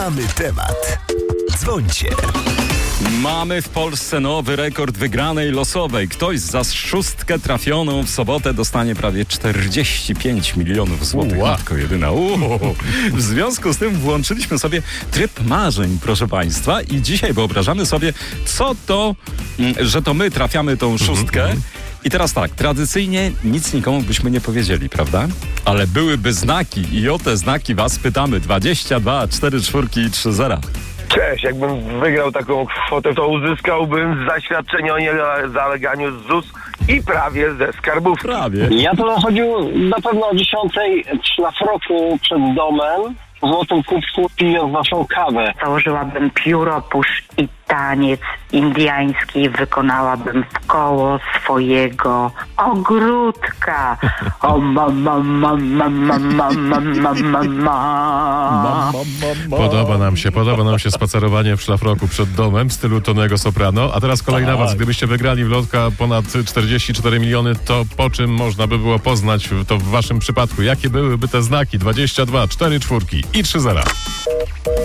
Mamy temat. Dzwońcie. Mamy w Polsce nowy rekord wygranej losowej. Ktoś za szóstkę trafioną w sobotę dostanie prawie 45 milionów złotych. Matko jedyna. W związku z tym włączyliśmy sobie tryb marzeń, proszę państwa. I dzisiaj wyobrażamy sobie, co to, że to my trafiamy tą szóstkę. I teraz tak, tradycyjnie nic nikomu byśmy nie powiedzieli, prawda? Ale byłyby znaki i o te znaki was pytamy. 22, 4 czwórki i 3 zera. Cześć, jakbym wygrał taką kwotę, to uzyskałbym zaświadczenie o niezaleganiu z ZUS i prawie ze skarbówki. Prawie. Ja to chodził na pewno o 10 szlafroku przed domem, w złotym kubku, pijąc naszą kawę. Założyłabym pióropusz i taniec indyjski wykonałabym w koło swojego ogródka. O Podoba nam się spacerowanie w szlafroku przed domem w stylu Tonego Soprano. A teraz kolej na was. Gdybyście wygrali w lotka ponad 44 miliony, to po czym można by było poznać to w waszym przypadku? Jakie byłyby te znaki? 22, 4 czwórki i 3 zera.